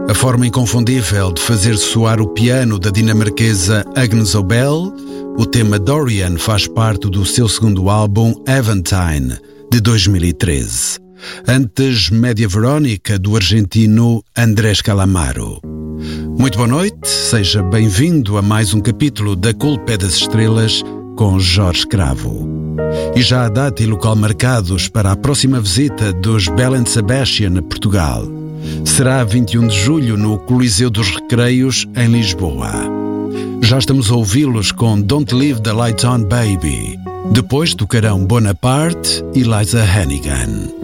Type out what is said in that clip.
A forma inconfundível de fazer soar o piano da dinamarquesa Agnes Obel, o tema Dorian faz parte do seu segundo álbum Aventine, de 2013. Antes, Média Verónica, do argentino Andrés Calamaro. Muito boa noite, seja bem-vindo a mais um capítulo da Culpa das Estrelas com Jorge Cravo. E já há data e local marcados para a próxima visita dos Belle & Sebastian a Portugal. Será 21 de julho no Coliseu dos Recreios, em Lisboa. Já estamos a ouvi-los com Don't Leave the Lights On Baby. Depois tocarão Bonaparte e Liza Hannigan.